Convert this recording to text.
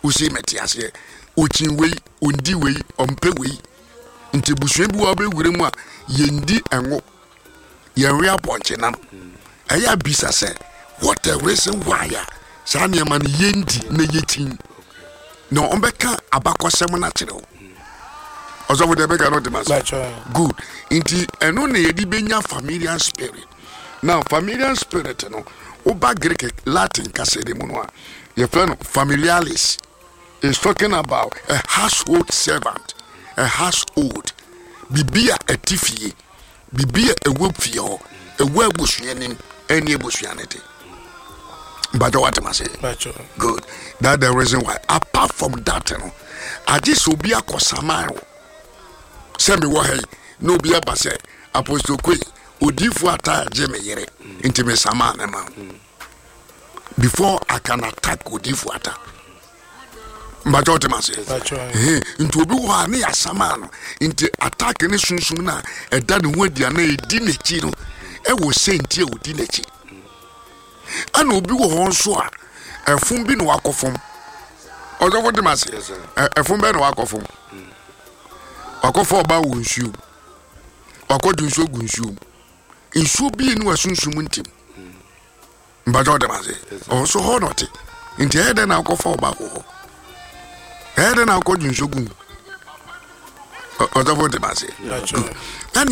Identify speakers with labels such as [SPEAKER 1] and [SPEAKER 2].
[SPEAKER 1] usi metiase uchinwe undiwe ompewe nti busue bi wa be wure mu a yendi enwo yenwe aponche nam aya bisa se what the reason why sa ne man yendi na yetin no ombeka abakosem na kire ozo wo de beka no de mas good nti eno na yedi benya familiar spirit. Now familiar spirit no oba Greek Latin kasede mu no a your friend familiaris is talking about a household servant, a household. Bibia etifie, bibia ewopfie, ewabusuanim, any busuanity. But what am I saying? Good. That's the reason why. Apart from that, I just will be a cosamaro. Send me what no be a basse, Apostle Queen, Udifu attack Jimmy Yere, intimate Saman. Before I can attack Udifu attack. But what am I saying? Into be one near Saman, into attack any sunsuna, and done with your name, Dinechino, and was sent you Dinechi. And will be one so a fumbi no walk of home. Although what am I saying? A fumbi no walk of home. A coffee about Winshu. A cotton so Gunshu. It should be in a sunsumuntim. But what am I saying? Also, honor it. Into head and I'll go for about. Head and I'll go to Shogun. Or the what am I saying?